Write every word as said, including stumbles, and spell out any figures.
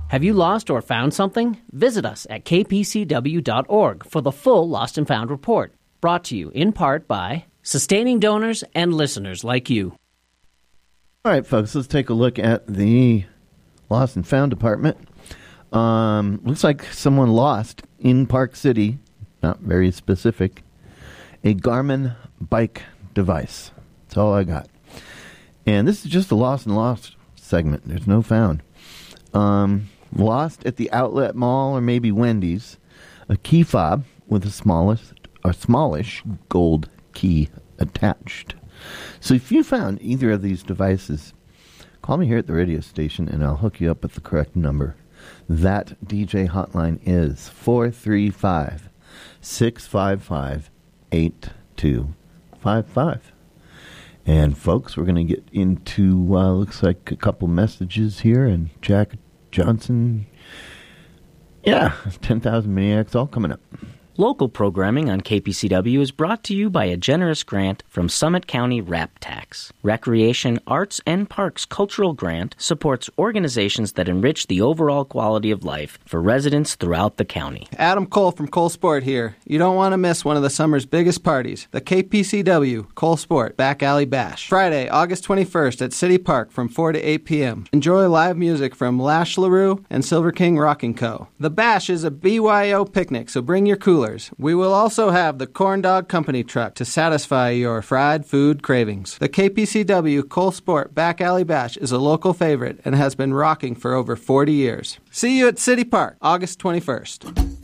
Have you lost or found something? Visit us at k p c w dot org for the full Lost and Found report, brought to you in part by sustaining donors and listeners like you. All right, folks, let's take a look at the Lost and Found department. Um, looks like someone lost in Park City, not very specific, a Garmin bike device. That's all I got. And this is just the Lost and Lost segment. There's no found. Um, lost at the outlet mall or maybe Wendy's, a key fob with a smallest, a smallish gold key attached. So if you found either of these devices, call me here at the radio station and I'll hook you up with the correct number. That D J hotline is four three five, six five five, eight two five five. And folks, we're going to get into, uh, looks like a couple messages here, and Jack Johnson, yeah, ten thousand Maniacs, all coming up. Local programming on K P C W is brought to you by a generous grant from Summit County Rap Tax. Recreation, Arts, and Parks Cultural Grant supports organizations that enrich the overall quality of life for residents throughout the county. Adam Cole from Cole Sport here. You don't want to miss one of the summer's biggest parties, the K P C W Cole Sport Back Alley Bash. Friday, August twenty-first at City Park from four to eight p.m. Enjoy live music from Lash LaRue and Silver King Rockin' Co. The Bash is a B Y O picnic, so bring your cooler. We will also have the Corn Dog Company truck to satisfy your fried food cravings. The K P C W Cole Sport Back Alley Bash is a local favorite and has been rocking for over forty years. See you at City Park, August twenty-first.